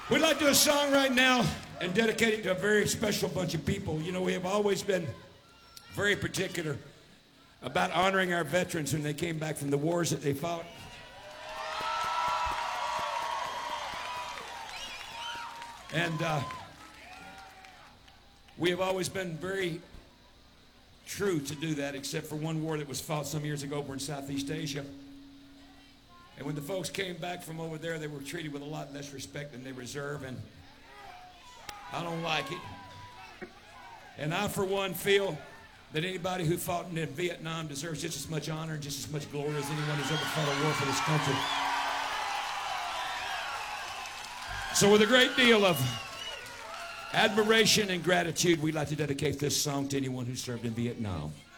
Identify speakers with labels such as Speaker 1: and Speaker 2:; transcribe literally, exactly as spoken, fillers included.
Speaker 1: We'd like to do a song right now and dedicate it to a very special bunch of people. You know, we have always been very particular about honoring our veterans when they came back from the wars that they fought. And uh, we have always been very true to do that, except for one war that was fought some years ago over in Southeast Asia. And when the folks came back from over there, they were treated with a lot less respect than they deserve, and I don't like it. And I, for one, feel that anybody who fought in Vietnam deserves just as much honor and just as much glory as anyone who's ever fought a war for this country. So with a great deal of admiration and gratitude, we'd like to dedicate this song to anyone who served in Vietnam.